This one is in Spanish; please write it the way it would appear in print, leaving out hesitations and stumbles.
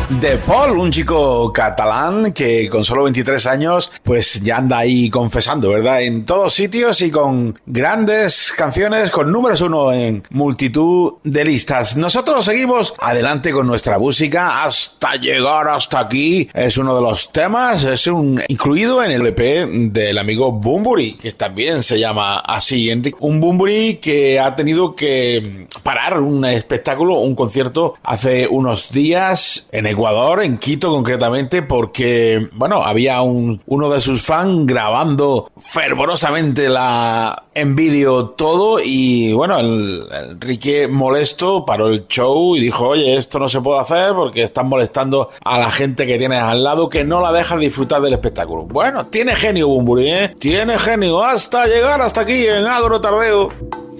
De Paul, un chico catalán que con solo 23 años pues ya anda ahí confesando, ¿verdad? En todos sitios y con grandes canciones, con números uno en multitud de listas. Nosotros seguimos adelante con nuestra música hasta llegar hasta aquí. Es uno de los temas, es incluido en el EP del amigo Bunbury, que también se llama así, Enrique. Un Bunbury que ha tenido que parar un espectáculo, un concierto hace unos días en Ecuador, en Quito concretamente, porque, bueno, había uno de sus fans grabando fervorosamente en vídeo todo y, bueno, el Enrique molesto paró el show y dijo, oye, esto no se puede hacer porque están molestando a la gente que tienes al lado, que no la deja disfrutar del espectáculo. Bueno, tiene genio Bunbury, ¿eh? Tiene genio hasta llegar hasta aquí en Agro Tardeo.